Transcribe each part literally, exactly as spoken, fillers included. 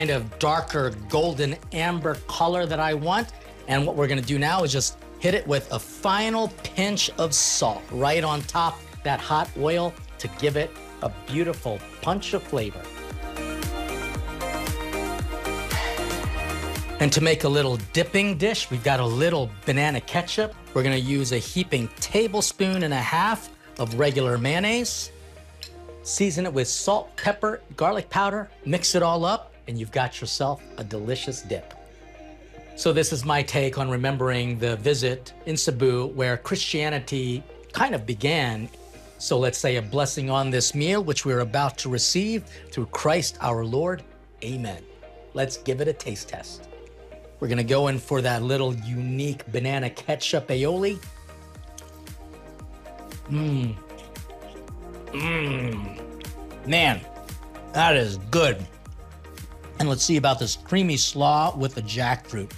of darker golden amber color that I want. And what we're gonna do now is just hit it with a final pinch of salt right on top that hot oil to give it a beautiful punch of flavor. And to make a little dipping dish, we've got a little banana ketchup. We're gonna use a heaping tablespoon and a half of regular mayonnaise. Season it with salt, pepper, garlic powder, mix it all up, and you've got yourself a delicious dip. So this is my take on remembering the visit in Cebu where Christianity kind of began. So let's say a blessing on this meal, which we're about to receive through Christ our Lord. Amen. Let's give it a taste test. We're gonna go in for that little unique banana ketchup aioli. Mmm. Mmm. Man, that is good. And let's see about this creamy slaw with the jackfruit.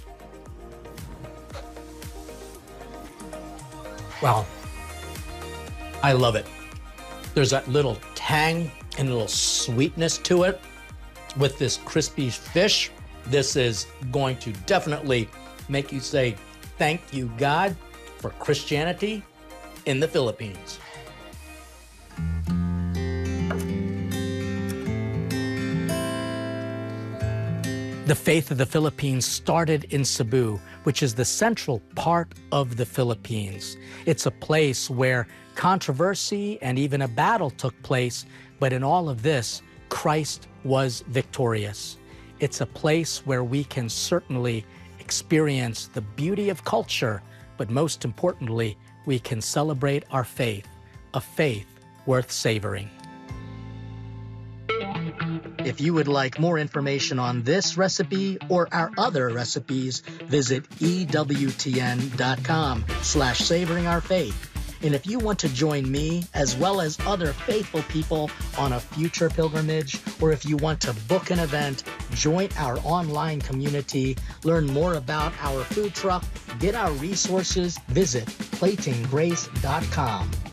Wow. I love it. There's that little tang and a little sweetness to it with this crispy fish. This is going to definitely make you say, thank you, God, for Christianity in the Philippines. The faith of the Philippines started in Cebu, which is the central part of the Philippines. It's a place where controversy and even a battle took place, but in all of this, Christ was victorious. It's a place where we can certainly experience the beauty of culture, but most importantly, we can celebrate our faith, a faith worth savoring. If you would like more information on this recipe or our other recipes, visit E W T N dot com slash savoring our faith. And if you want to join me as well as other faithful people on a future pilgrimage, or if you want to book an event, join our online community, learn more about our food truck, get our resources, visit plating grace dot com.